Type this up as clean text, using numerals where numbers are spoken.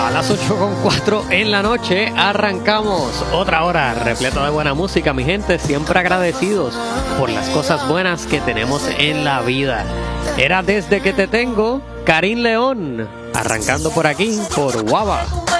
A las 8:04 en la noche arrancamos otra hora repleta de buena música, mi gente, siempre agradecidos por las cosas buenas que tenemos en la vida. Era Desde que te tengo, Karim León, arrancando por aquí, por Guava.